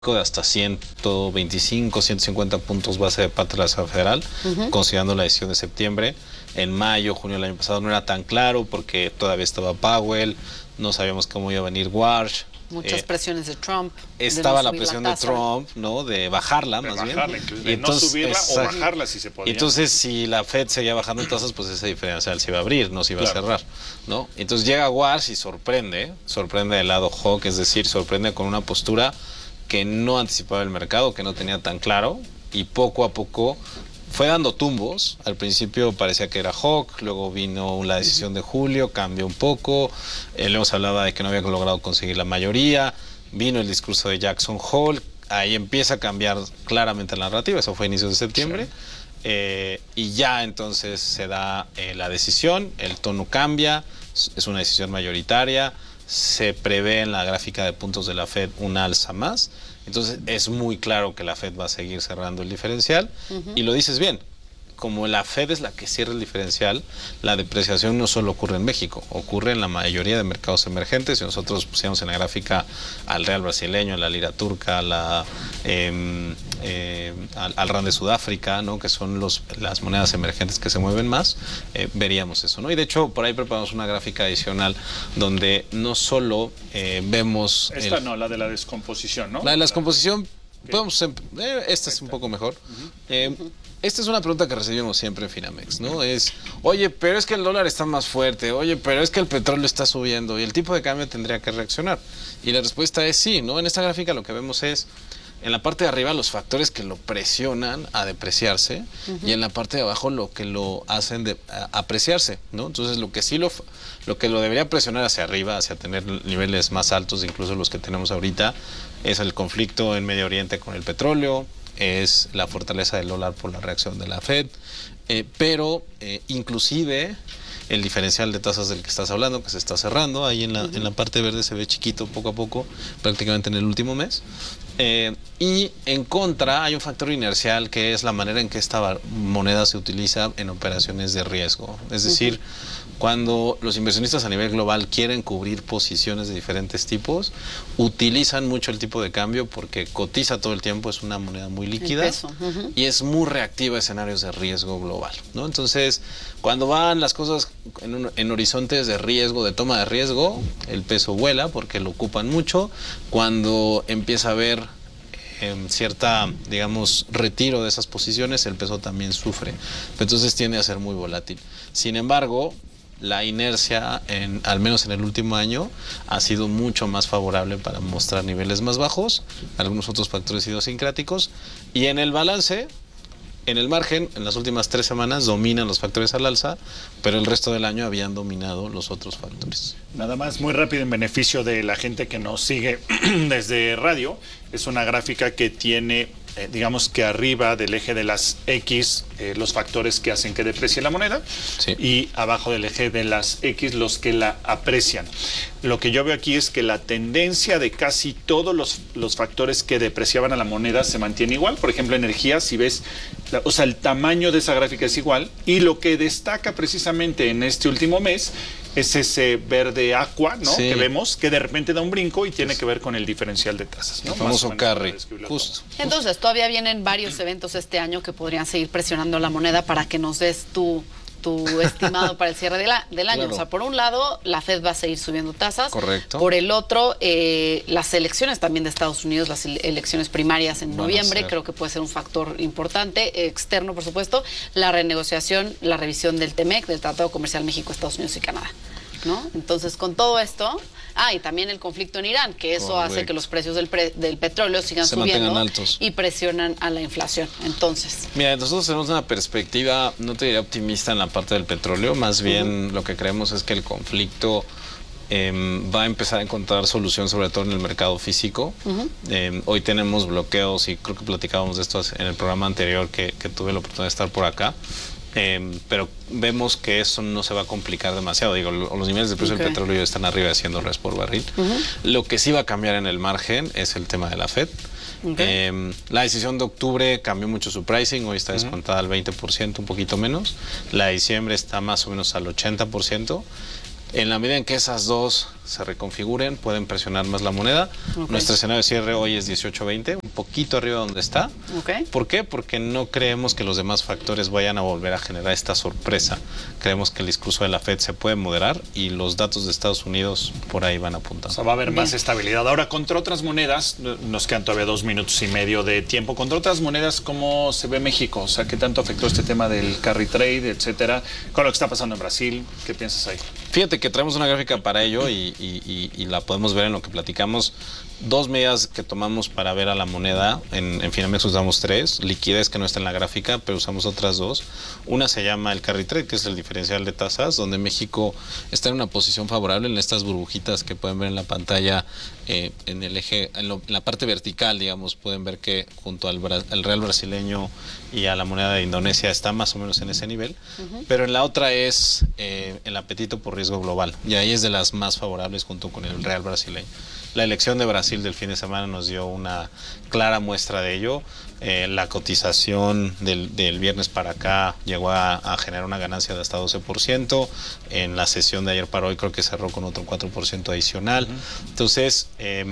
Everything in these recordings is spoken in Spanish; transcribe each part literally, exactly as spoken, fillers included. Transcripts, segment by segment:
de hasta ciento veinticinco, ciento cincuenta puntos base de parte de la Reserva Federal, uh-huh. considerando la decisión de septiembre. En mayo, junio del año pasado no era tan claro porque todavía estaba Powell, no sabíamos cómo iba a venir Warsh. Muchas eh, presiones de Trump. Estaba de no la presión la de Trump, ¿no? De bajarla, de más bajarla, bien. De entonces, no subirla exacto. o bajarla si se podía. Entonces, si la Fed seguía bajando tasas, pues ese diferencial se iba a abrir, no se iba claro. a cerrar, ¿no? Entonces llega Warsh y sorprende, sorprende del lado hawk, es decir, sorprende con una postura que no anticipaba el mercado, que no tenía tan claro, y poco a poco fue dando tumbos. Al principio parecía que era hawk, luego vino la decisión de julio, cambió un poco, eh, luego se hablaba de que no había logrado conseguir la mayoría, vino el discurso de Jackson Hole, ahí empieza a cambiar claramente la narrativa, eso fue a inicios de septiembre, sí. eh, y ya entonces se da eh, la decisión, el tono cambia, es una decisión mayoritaria, se prevé en la gráfica de puntos de la Fed una alza más, entonces es muy claro que la Fed va a seguir cerrando el diferencial, uh-huh. y lo dices bien, como la Fed es la que cierra el diferencial, la depreciación no solo ocurre en México, ocurre en la mayoría de mercados emergentes. Si nosotros pusiéramos en la gráfica al real brasileño, a la lira turca, a la, eh, eh, al, al rand de Sudáfrica, ¿no? que son los, las monedas emergentes que se mueven más, eh, veríamos eso, ¿no? Y de hecho, por ahí preparamos una gráfica adicional donde no solo eh, vemos... Esta el, no, la de la descomposición, ¿no? La de la descomposición, podemos, eh, esta es un poco mejor. Uh-huh. eh, uh-huh. Esta es una pregunta que recibimos siempre en Finamex, ¿no? Es, oye, pero es que el dólar está más fuerte, oye, pero es que el petróleo está subiendo y el tipo de cambio tendría que reaccionar. Y la respuesta es sí, ¿no? En esta gráfica lo que vemos es, en la parte de arriba los factores que lo presionan a depreciarse, uh-huh. y en la parte de abajo lo que lo hacen de, a, apreciarse, ¿no? Entonces lo que sí lo, lo que lo debería presionar hacia arriba, hacia tener niveles más altos, incluso los que tenemos ahorita, es el conflicto en Medio Oriente con el petróleo, es la fortaleza del dólar por la reacción de la Fed, eh, pero eh, inclusive el diferencial de tasas del que estás hablando, que se está cerrando, ahí en la, uh-huh. en la parte verde se ve chiquito poco a poco, prácticamente en el último mes, eh, y en contra hay un factor inercial que es la manera en que esta moneda se utiliza en operaciones de riesgo, es decir, uh-huh. cuando los inversionistas a nivel global quieren cubrir posiciones de diferentes tipos, utilizan mucho el tipo de cambio porque cotiza todo el tiempo, es una moneda muy líquida, uh-huh. y es muy reactiva a escenarios de riesgo global, ¿no? Entonces, cuando van las cosas en, un, en horizontes de riesgo, de toma de riesgo, el peso vuela porque lo ocupan mucho. Cuando empieza a haber eh, cierta, digamos, retiro de esas posiciones, el peso también sufre. Entonces tiende a ser muy volátil. Sin embargo, la inercia, en, al menos en el último año, ha sido mucho más favorable para mostrar niveles más bajos, algunos otros factores idiosincráticos, y en el balance, en el margen, en las últimas tres semanas dominan los factores al alza, pero el resto del año habían dominado los otros factores. Nada más, muy rápido, en beneficio de la gente que nos sigue desde radio, es una gráfica que tiene, eh, digamos que arriba del eje de las X, eh, los factores que hacen que deprecie la moneda, sí. y abajo del eje de las X, los que la aprecian. Lo que yo veo aquí es que la tendencia de casi todos los, los factores que depreciaban a la moneda se mantiene igual. Por ejemplo, energía, si ves, la, o sea, el tamaño de esa gráfica es igual, y lo que destaca precisamente en este último mes es ese verde aqua, ¿no? Sí. Que vemos, que de repente da un brinco y tiene que ver con el diferencial de tasas, ¿no? El famoso carry, justo. Entonces, todavía vienen varios eventos este año que podrían seguir presionando la moneda para que nos des tu, tu estimado para el cierre de la, del año. Claro. O sea, por un lado, la Fed va a seguir subiendo tasas. Correcto. Por el otro, eh, las elecciones también de Estados Unidos, las elecciones primarias en noviembre, creo que puede ser un factor importante, externo, por supuesto, la renegociación, la revisión del T M E C, del Tratado Comercial México, Estados Unidos y Canadá, ¿no? Entonces, con todo esto, ah, y también el conflicto en Irán, que eso Correcto. hace que los precios del, pre, del petróleo sigan Se subiendo altos. y presionan a la inflación. Entonces, mira, nosotros tenemos una perspectiva, no te diría optimista en la parte del petróleo, más bien uh-huh. lo que creemos es que el conflicto eh, va a empezar a encontrar solución, sobre todo en el mercado físico. Uh-huh. eh, hoy tenemos bloqueos, y creo que platicábamos de esto en el programa anterior que, que tuve la oportunidad de estar por acá. Eh, pero vemos que eso no se va a complicar demasiado. Digo, los niveles de precio okay. del petróleo están arriba de cien dólares por barril. Uh-huh. Lo que sí va a cambiar en el margen es el tema de la Fed. Okay. Eh, la decisión de octubre cambió mucho su pricing, hoy está descontada uh-huh. al veinte por ciento, un poquito menos. La de diciembre está más o menos al ochenta por ciento. En la medida en que esas dos se reconfiguren, pueden presionar más la moneda. Okay. Nuestro escenario de cierre hoy es dieciocho veinte, un poquito arriba de donde está. Okay. ¿Por qué? Porque no creemos que los demás factores vayan a volver a generar esta sorpresa. Creemos que el discurso de la Fed se puede moderar y los datos de Estados Unidos por ahí van apuntando. O sea, va a haber Bien. más estabilidad. Ahora, contra otras monedas, nos quedan todavía dos minutos y medio de tiempo. Contra otras monedas, ¿cómo se ve México? O sea, ¿qué tanto afectó este tema del carry trade, etcétera? Con lo que está pasando en Brasil, ¿qué piensas ahí? Fíjate que traemos una gráfica para ello y, y, y, y la podemos ver en lo que platicamos. Dos medidas que tomamos para ver a la moneda, en, en Finamex usamos tres, liquidez que no está en la gráfica, pero usamos otras dos. Una se llama el carry trade, que es el diferencial de tasas, donde México está en una posición favorable en estas burbujitas que pueden ver en la pantalla, eh, en el eje, en, lo, en la parte vertical, digamos, pueden ver que junto al, al real brasileño y a la moneda de Indonesia está más o menos en ese nivel, uh-huh. pero en la otra es eh, el apetito por riesgo global, y ahí es de las más favorables junto con el real brasileño. La elección de Brasil del fin de semana nos dio una clara muestra de ello. Eh, la cotización del, del viernes para acá llegó a, a generar una ganancia de hasta doce por ciento. En la sesión de ayer para hoy creo que cerró con otro cuatro por ciento adicional. Uh-huh. Entonces, eh,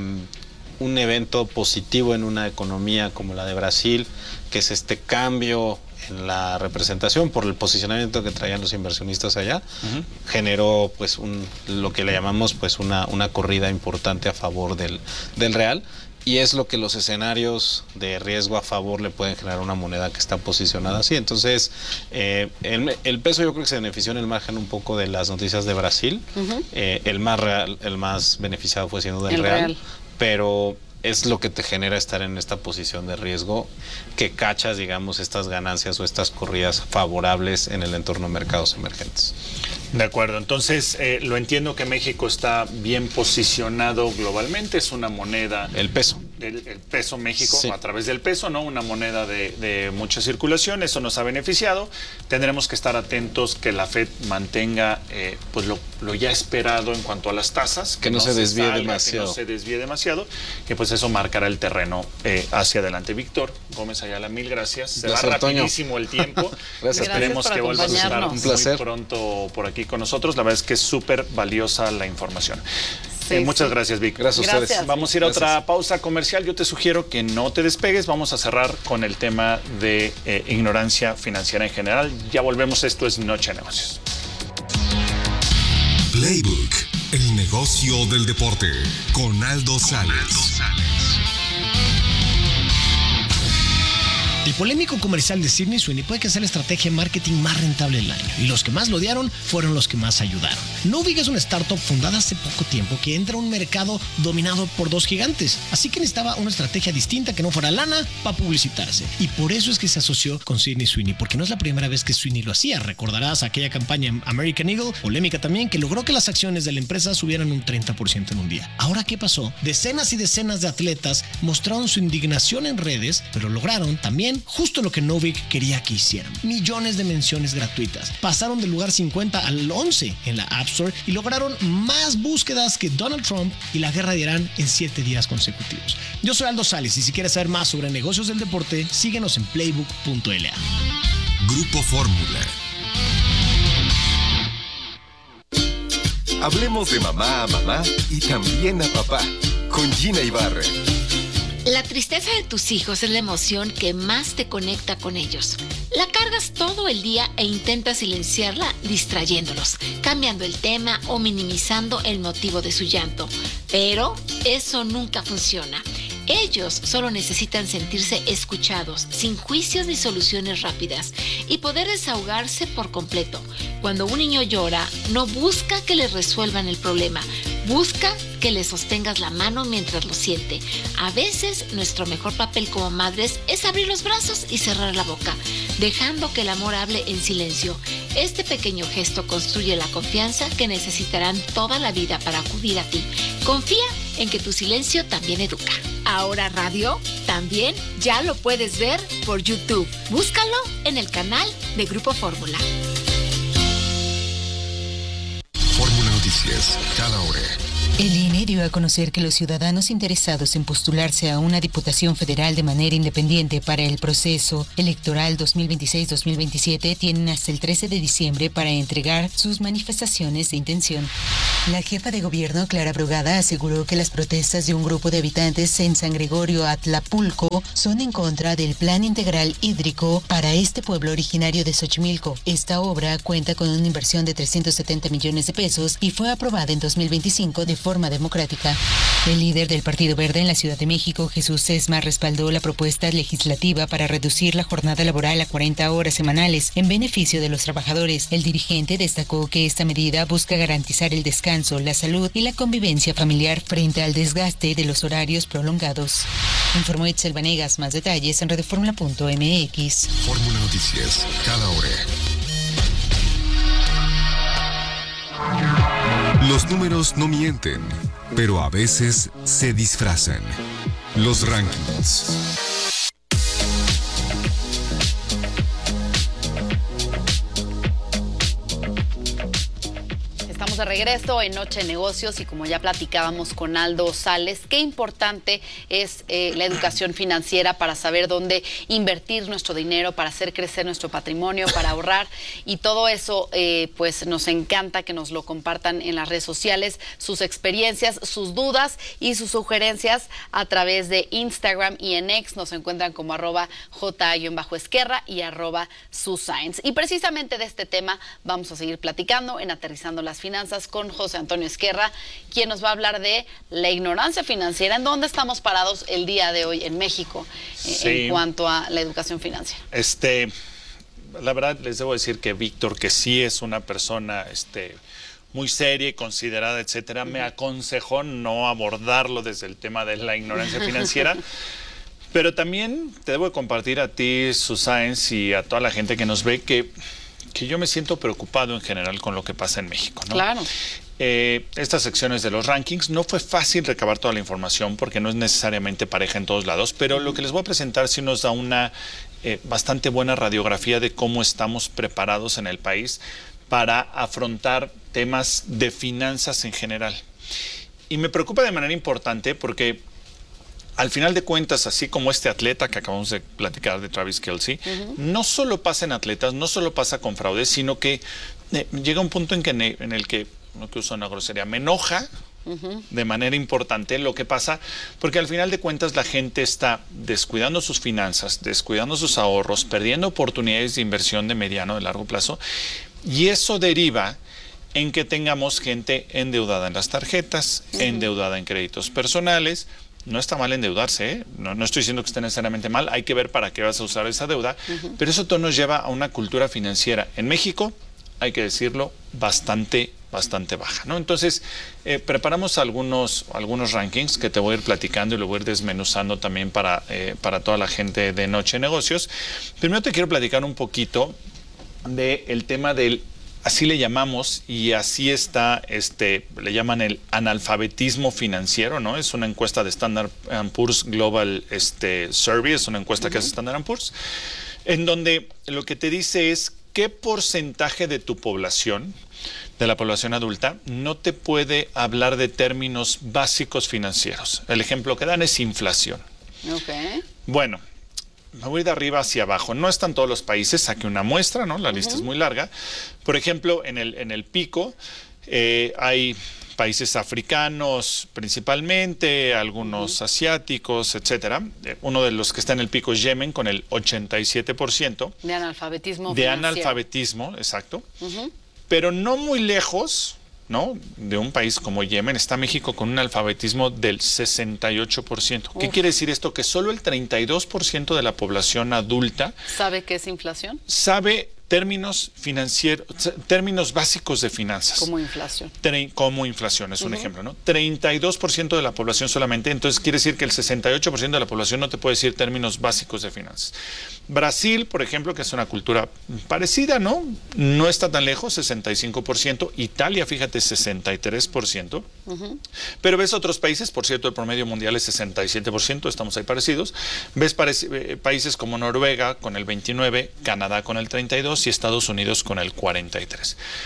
un evento positivo en una economía como la de Brasil, que es este cambio en la representación por el posicionamiento que traían los inversionistas allá, uh-huh. generó pues un, lo que le llamamos pues una, una corrida importante a favor del, del real, y es lo que los escenarios de riesgo a favor le pueden generar a una moneda que está posicionada así. Entonces eh, el, el peso yo creo que se benefició en el margen un poco de las noticias de Brasil. Uh-huh. eh, el más real, el más beneficiado fue siendo del el real, real, pero es lo que te genera estar en esta posición de riesgo, que cachas, digamos, estas ganancias o estas corridas favorables en el entorno de mercados emergentes. De acuerdo, entonces eh, lo entiendo que México está bien posicionado globalmente, es una moneda... El peso. El, el peso México, sí. a través del peso, ¿no? Una moneda de, de mucha circulación, eso nos ha beneficiado. Tendremos que estar atentos que la Fed mantenga eh, pues lo, lo ya esperado en cuanto a las tasas. Que, que no, no se desvíe salga, demasiado. Que no se desvíe demasiado, que pues eso marcará el terreno eh, hacia adelante. Víctor Gómez Ayala, mil gracias. Se Gracias, va rapidísimo Toño. El tiempo. Gracias. Esperemos que vuelvas a estar Un placer. muy pronto por aquí con nosotros. La verdad es que es súper valiosa la información. Sí, eh, muchas sí. gracias, Vic. Gracias a ustedes. Vamos a ir a Gracias. otra pausa comercial. Yo te sugiero que no te despegues. Vamos a cerrar con el tema de eh, ignorancia financiera en general. Ya volvemos. Esto es Noche de Negocios. Playbook, el negocio del deporte, con Aldo Sales. El polémico comercial de Sydney Sweeney puede que sea la estrategia de marketing más rentable del año, y los que más lo odiaron fueron los que más ayudaron. Novig es una startup fundada hace poco tiempo que entra a un mercado dominado por dos gigantes, así que necesitaba una estrategia distinta que no fuera lana para publicitarse, y por eso es que se asoció con Sydney Sweeney, porque no es la primera vez que Sweeney lo hacía. Recordarás aquella campaña American Eagle, polémica también, que logró que las acciones de la empresa subieran un treinta por ciento en un día. Ahora, ¿qué pasó? Decenas y decenas de atletas mostraron su indignación en redes, pero lograron también justo lo que Novig quería que hicieran: millones de menciones gratuitas. Pasaron del lugar cincuenta al once en la App Store y lograron más búsquedas que Donald Trump y la guerra de Irán en siete días consecutivos. Yo soy Aldo Sales, y si quieres saber más sobre negocios del deporte, síguenos en playbook punto l a. Grupo Fórmula. Hablemos de mamá a mamá y también a papá, con Gina Ibarra. La tristeza de tus hijos es la emoción que más te conecta con ellos. La cargas todo el día e intentas silenciarla distrayéndolos, cambiando el tema o minimizando el motivo de su llanto. Pero eso nunca funciona. Ellos solo necesitan sentirse escuchados, sin juicios ni soluciones rápidas, y poder desahogarse por completo. Cuando un niño llora, no busca que le resuelvan el problema, busca que le sostengas la mano mientras lo siente. A veces, nuestro mejor papel como madres es abrir los brazos y cerrar la boca, dejando que el amor hable en silencio. Este pequeño gesto construye la confianza que necesitarán toda la vida para acudir a ti. Confía en que tu silencio también educa. Ahora Radio también ya lo puedes ver por YouTube. Búscalo en el canal de Grupo Fórmula. Fórmula Noticias, cada hora. El I N E dio a conocer que los ciudadanos interesados en postularse a una diputación federal de manera independiente para el proceso electoral dos mil veintiséis dos mil veintisiete tienen hasta el trece de diciembre para entregar sus manifestaciones de intención. La jefa de gobierno, Clara Brugada, aseguró que las protestas de un grupo de habitantes en San Gregorio Atlapulco son en contra del Plan Integral Hídrico para este pueblo originario de Xochimilco. Esta obra cuenta con una inversión de trescientos setenta millones de pesos y fue aprobada en dos mil veinticinco de forma forma democrática. El líder del Partido Verde en la Ciudad de México, Jesús Sesma, respaldó la propuesta legislativa para reducir la jornada laboral a cuarenta horas semanales en beneficio de los trabajadores. El dirigente destacó que esta medida busca garantizar el descanso, la salud y la convivencia familiar frente al desgaste de los horarios prolongados. Informó Itzel Vanegas. Más detalles en redefórmula punto m x. Fórmula Noticias, cada hora. Los números no mienten, pero a veces se disfrazan. Los rankings. De regreso en Noche de Negocios y como ya platicábamos con Aldo Sales, qué importante es eh, la educación financiera para saber dónde invertir nuestro dinero, para hacer crecer nuestro patrimonio, para ahorrar y todo eso, eh, pues nos encanta que nos lo compartan en las redes sociales, sus experiencias, sus dudas y sus sugerencias a través de Instagram y en X nos encuentran como arroba J-Esquerra y arroba Suscience. Y precisamente de este tema vamos a seguir platicando en Aterrizando las Finanzas con José Antonio Esquerra, quien nos va a hablar de la ignorancia financiera, en dónde estamos parados el día de hoy en México sí. en cuanto a la educación financiera. Este, la verdad les debo decir que Víctor, que sí es una persona este, muy seria y considerada, etcétera, uh-huh. me aconsejó no abordarlo desde el tema de la ignorancia financiera. Pero también te debo compartir a ti, Suscience, y a toda la gente que nos ve que que yo me siento preocupado en general con lo que pasa en México, ¿no? Claro. Eh, estas secciones de los rankings, no fue fácil recabar toda la información porque no es necesariamente pareja en todos lados, pero uh-huh. lo que les voy a presentar sí nos da una eh, bastante buena radiografía de cómo estamos preparados en el país para afrontar temas de finanzas en general. Y me preocupa de manera importante porque al final de cuentas, así como este atleta que acabamos de platicar de Travis Kelce, uh-huh. no solo pasa en atletas, no solo pasa con fraudes, sino que eh, llega un punto en, que ne, en el que, no que uso una grosería, me enoja uh-huh. de manera importante lo que pasa, porque al final de cuentas la gente está descuidando sus finanzas, descuidando sus ahorros, perdiendo oportunidades de inversión de mediano, de largo plazo, y eso deriva en que tengamos gente endeudada en las tarjetas, uh-huh. endeudada en créditos personales. No está mal endeudarse, ¿eh? no, no estoy diciendo que esté necesariamente mal, hay que ver para qué vas a usar esa deuda, uh-huh. pero eso todo nos lleva a una cultura financiera en México, hay que decirlo, bastante, bastante baja, ¿no? Entonces, eh, preparamos algunos, algunos rankings que te voy a ir platicando y lo voy a ir desmenuzando también para, eh, para toda la gente de Noche de Negocios. Primero te quiero platicar un poquito del tema del así le llamamos, y así está, este, le llaman el analfabetismo financiero, ¿no? Es una encuesta de Standard and Poor's Global este, Survey, es una encuesta uh-huh. que hace Standard and Poor's, en donde lo que te dice es qué porcentaje de tu población, de la población adulta, no te puede hablar de términos básicos financieros. El ejemplo que dan es inflación. Okay. Bueno, me voy de arriba hacia abajo. No están todos los países, saqué una muestra, ¿no? La lista uh-huh. es muy larga. Por ejemplo, en el, en el pico eh, hay países africanos principalmente, algunos uh-huh. asiáticos, etcétera. Eh, uno de los que está en el pico es Yemen, con el ochenta y siete por ciento. De analfabetismo De financiero. analfabetismo, exacto. Uh-huh. Pero no muy lejos, ¿no? De un país como Yemen está México con un alfabetismo del sesenta y ocho por ciento. ¿Qué Uf. quiere decir esto? Que solo el treinta y dos por ciento de la población adulta ¿sabe qué es inflación? Sabe términos financieros, términos básicos de finanzas. Como inflación. Tre- como inflación, es un uh-huh. ejemplo, ¿no? treinta y dos por ciento de la población solamente, entonces quiere decir que el sesenta y ocho por ciento de la población no te puede decir términos básicos de finanzas. Brasil, por ejemplo, que es una cultura parecida, ¿no? No está tan lejos, sesenta y cinco por ciento. Italia, fíjate, sesenta y tres por ciento. Uh-huh. Pero ves otros países, por cierto, el promedio mundial es sesenta y siete por ciento, estamos ahí parecidos. Ves parec- eh, países como Noruega con el veintinueve por ciento, Canadá con el treinta y dos por ciento y Estados Unidos con el cuarenta y tres por ciento.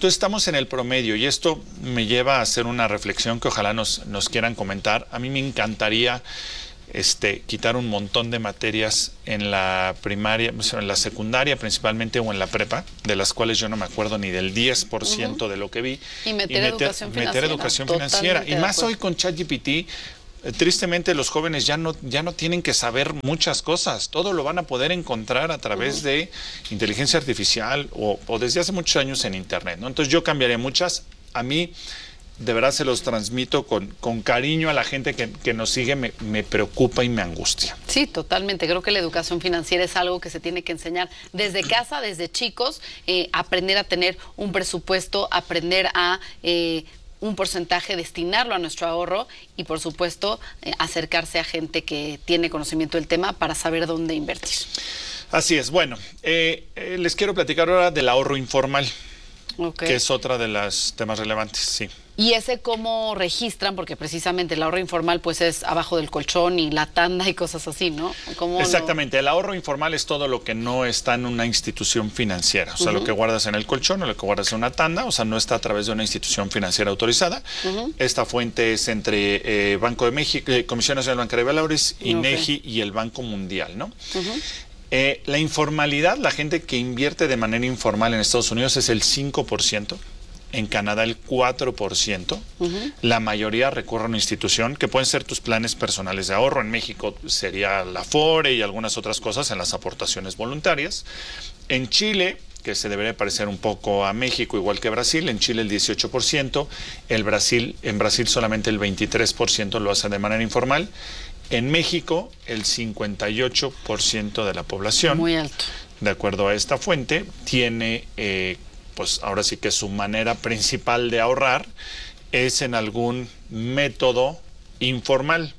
Entonces estamos en el promedio y esto me lleva a hacer una reflexión que ojalá nos, nos quieran comentar. A mí me encantaría este, quitar un montón de materias en la primaria, en la secundaria principalmente o en la prepa, de las cuales yo no me acuerdo ni del diez por ciento uh-huh. de lo que vi. Y meter, y meter educación meter financiera. Educación financiera. Y más hoy con ChatGPT. Tristemente los jóvenes ya no, ya no tienen que saber muchas cosas, todo lo van a poder encontrar a través uh-huh. de inteligencia artificial o, o desde hace muchos años en internet, ¿no? Entonces yo cambiaría muchas. A mí de verdad se los transmito con, con cariño a la gente que, que nos sigue, me, me preocupa y me angustia. Sí, totalmente, creo que la educación financiera es algo que se tiene que enseñar desde casa, desde chicos, eh, aprender a tener un presupuesto, aprender a... Eh, un porcentaje, destinarlo a nuestro ahorro y, por supuesto, eh, acercarse a gente que tiene conocimiento del tema para saber dónde invertir. Así es. Bueno, eh, eh, les quiero platicar ahora del ahorro informal, okay. que es otra de los temas relevantes, sí. ¿Y ese cómo registran? Porque precisamente el ahorro informal pues es abajo del colchón y la tanda y cosas así, ¿no? ¿Cómo Exactamente, lo... el ahorro informal es todo lo que no está en una institución financiera, o sea, uh-huh. lo que guardas en el colchón o lo que guardas en una tanda, o sea, no está a través de una institución financiera autorizada. Uh-huh. Esta fuente es entre eh, Banco de México, eh, Comisión Nacional Bancaria de Valores, INEGI okay. y el Banco Mundial, ¿no? Uh-huh. eh, la informalidad, la gente que invierte de manera informal en Estados Unidos es el cinco por ciento. En Canadá el cuatro por ciento, uh-huh. la mayoría recurre a una institución que pueden ser tus planes personales de ahorro. En México sería la Afore y algunas otras cosas en las aportaciones voluntarias. En Chile, que se debería parecer un poco a México, igual que Brasil, en Chile el dieciocho por ciento, el Brasil, en Brasil solamente el veintitrés por ciento lo hace de manera informal. En México el cincuenta y ocho por ciento de la población, muy alto, de acuerdo a esta fuente, tiene... Eh, pues ahora sí que su manera principal de ahorrar es en algún método informal,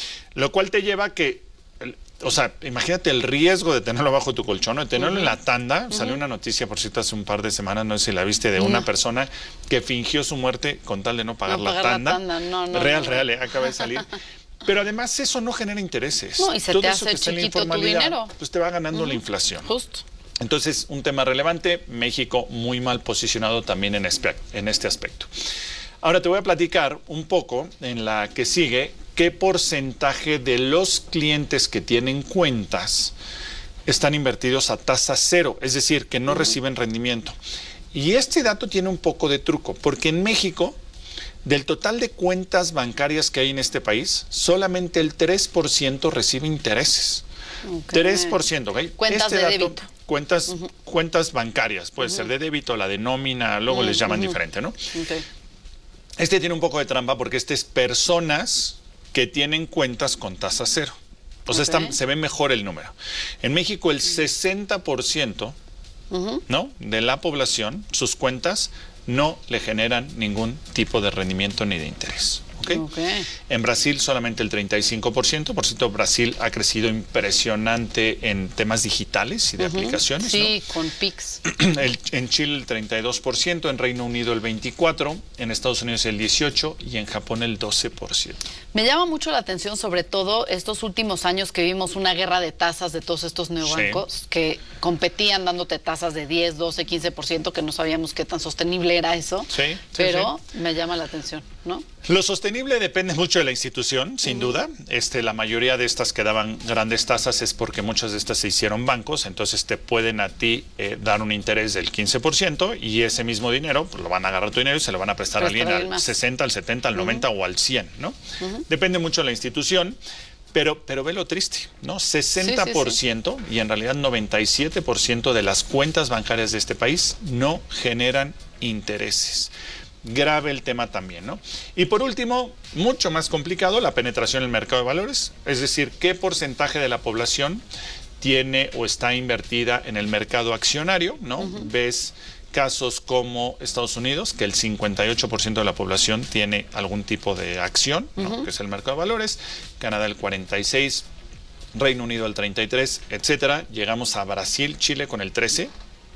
lo cual te lleva a que, o sea, imagínate el riesgo de tenerlo abajo de tu colchón, de tenerlo uh-huh. en la tanda. Uh-huh. Salió una noticia, por cierto, hace un par de semanas, no sé si la viste, de uh-huh. una persona que fingió su muerte con tal de no pagar, no la, pagar tanda. la tanda. No, no, real, no. real, eh, acaba de salir. Pero además eso no genera intereses. No, y se Todo te eso hace que está en la chiquito tu informalidad, dinero. Pues te va ganando uh-huh. la inflación. Justo. Entonces, un tema relevante, México muy mal posicionado también en este, en este aspecto. Ahora te voy a platicar un poco en la que sigue qué porcentaje de los clientes que tienen cuentas están invertidos a tasa cero, es decir, que no uh-huh. reciben rendimiento. Y este dato tiene un poco de truco, porque en México, del total de cuentas bancarias que hay en este país, solamente el tres por ciento recibe intereses. Okay. tres por ciento, ¿ok? Cuentas este de dato, débito. Cuentas, uh-huh. cuentas bancarias, puede uh-huh. ser de débito, la de nómina, luego uh-huh. les llaman uh-huh. diferente, ¿no? Okay. Este tiene un poco de trampa porque este es personas que tienen cuentas con tasa cero. O sea, okay. está, se ve mejor el número. En México el sesenta por ciento uh-huh. ¿no? de la población, sus cuentas no le generan ningún tipo de rendimiento ni de interés. ¿Okay? Okay. En Brasil solamente el treinta y cinco por ciento. Por cierto, Brasil ha crecido impresionante en temas digitales y de uh-huh. aplicaciones. Sí, ¿no? con Pix. El, en Chile el treinta y dos por ciento, en Reino Unido el veinticuatro por ciento, en Estados Unidos el dieciocho por ciento y en Japón el doce por ciento. Me llama mucho la atención, sobre todo estos últimos años que vimos una guerra de tasas de todos estos neobancos sí. que competían dándote tasas de diez, doce, quince por ciento, que no sabíamos qué tan sostenible era eso. Sí, sí, pero sí. me llama la atención, ¿no? Lo sostenible depende mucho de la institución, sin uh-huh. duda. Este, la mayoría de estas que daban grandes tasas es porque muchas de estas se hicieron bancos, entonces te pueden a ti eh, dar un interés del quince por ciento y ese mismo dinero, pues lo van a agarrar tu dinero y se lo van a prestar a alguien al más. sesenta, al setenta, al uh-huh. noventa o al cien, ¿no? Uh-huh. Depende mucho de la institución. Pero, pero ve lo triste, ¿no? sesenta por ciento sí, sí, sí. y en realidad noventa y siete por ciento de las cuentas bancarias de este país no generan intereses. Grave el tema también, ¿no? Y por último, mucho más complicado, la penetración en el mercado de valores, es decir, qué porcentaje de la población tiene o está invertida en el mercado accionario, ¿no? Uh-huh. Ves casos como Estados Unidos, que el cincuenta y ocho por ciento de la población tiene algún tipo de acción, ¿no? Uh-huh. que es el mercado de valores, Canadá el cuarenta y seis por ciento, Reino Unido el treinta y tres por ciento, etcétera. Llegamos a Brasil, Chile con el trece por ciento,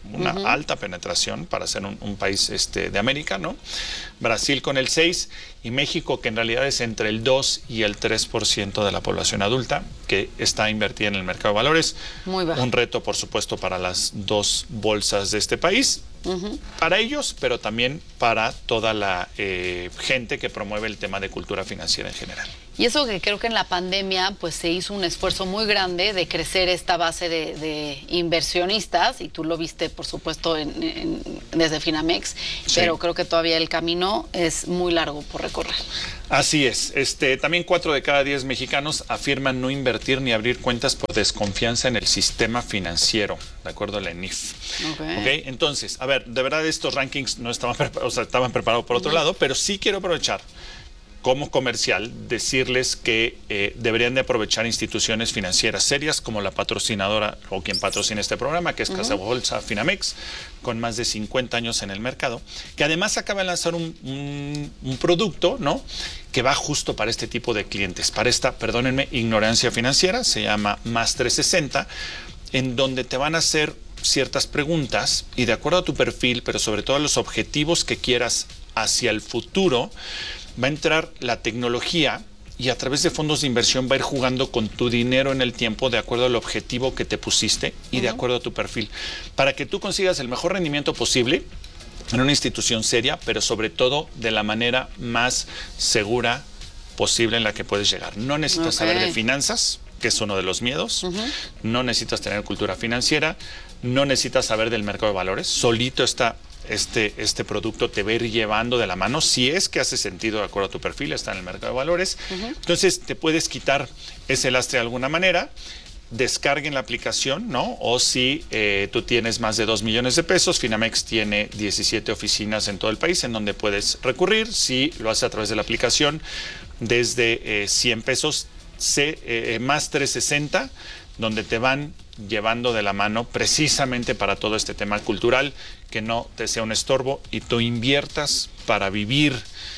una uh-huh. alta penetración para ser un, un país este, de América, ¿no? Brasil con el seis por ciento y México, que en realidad es entre el dos y el tres por ciento de la población adulta que está invertida en el mercado de valores. Muy bajo. Un reto, por supuesto, para las dos bolsas de este país. Uh-huh. Para ellos, pero también para toda la eh, gente que promueve el tema de cultura financiera en general. Y eso que creo que en la pandemia pues se hizo un esfuerzo muy grande de crecer esta base de, de inversionistas, y tú lo viste por supuesto en, en, desde Finamex, sí. Pero creo que todavía el camino es muy largo por recorrer. Así es. Este, también cuatro de cada diez mexicanos afirman no invertir ni abrir cuentas por desconfianza en el sistema financiero, de acuerdo a la E N I F. Okay. Okay, entonces, a ver, de verdad estos rankings no estaban, o sea, estaban preparados por otro uh-huh. lado, pero sí quiero aprovechar como comercial, decirles que eh, deberían de aprovechar instituciones financieras serias como la patrocinadora o quien patrocina este programa, que es uh-huh. Casa Bolsa Finamex, con más de cincuenta años en el mercado, que además acaba de lanzar un, un, un producto, ¿no?, que va justo para este tipo de clientes, para esta, perdónenme, ignorancia financiera, se llama Más trescientos sesenta, en donde te van a hacer ciertas preguntas y de acuerdo a tu perfil, pero sobre todo a los objetivos que quieras hacia el futuro, va a entrar la tecnología y a través de fondos de inversión va a ir jugando con tu dinero en el tiempo de acuerdo al objetivo que te pusiste y uh-huh. de acuerdo a tu perfil, para que tú consigas el mejor rendimiento posible en una institución seria, pero sobre todo de la manera más segura posible en la que puedes llegar. No necesitas okay. saber de finanzas, que es uno de los miedos, uh-huh. no necesitas tener cultura financiera, no necesitas saber del mercado de valores, solito está Este, este producto te va a ir llevando de la mano, si es que hace sentido de acuerdo a tu perfil, está en el mercado de valores. Uh-huh. Entonces te puedes quitar ese lastre de alguna manera, descarguen la aplicación, ¿no? O si eh, tú tienes más de dos millones de pesos, Finamex tiene diecisiete oficinas en todo el país en donde puedes recurrir. Si lo haces a través de la aplicación, desde eh, cien pesos, C, eh, más trescientos sesenta, donde te van llevando de la mano precisamente para todo este tema cultural, que no te sea un estorbo y tú inviertas para vivir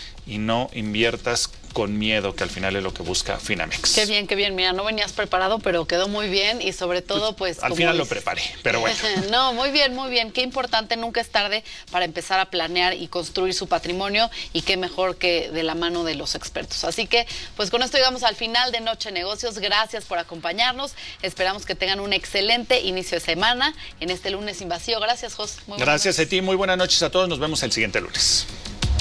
y no inviertas con miedo, que al final es lo que busca Finamex. Qué bien, qué bien. Mira, no venías preparado, pero quedó muy bien y sobre todo, pues... pues al final dices... lo preparé, pero bueno. No, muy bien, muy bien. Qué importante, nunca es tarde para empezar a planear y construir su patrimonio, y qué mejor que de la mano de los expertos. Así que, pues con esto llegamos al final de Noche Negocios. Gracias por acompañarnos. Esperamos que tengan un excelente inicio de semana en este lunes sin vacío. Gracias, Jos. Muy Gracias a ti, muy buenas noches a todos. Nos vemos el siguiente lunes.